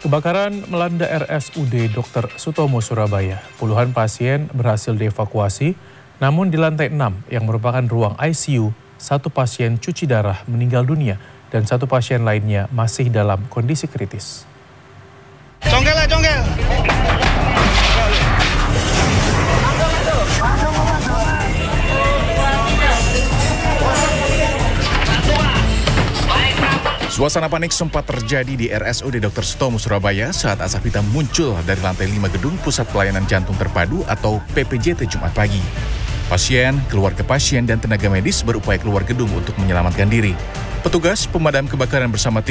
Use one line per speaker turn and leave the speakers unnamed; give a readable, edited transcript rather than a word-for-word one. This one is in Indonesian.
Kebakaran melanda RSUD Dr. Sutomo Surabaya. Puluhan pasien berhasil dievakuasi, namun di lantai 6 yang merupakan ruang ICU, satu pasien cuci darah meninggal dunia dan satu pasien lainnya masih dalam kondisi kritis.
Congkel. Suasana panik sempat terjadi di RSUD Dr. Sutomo Surabaya saat asap hitam muncul dari lantai 5 gedung Pusat Pelayanan Jantung Terpadu atau PPJT Jumat pagi. Pasien, keluarga pasien, dan tenaga medis berupaya keluar gedung untuk menyelamatkan diri. Petugas pemadam kebakaran bersama tim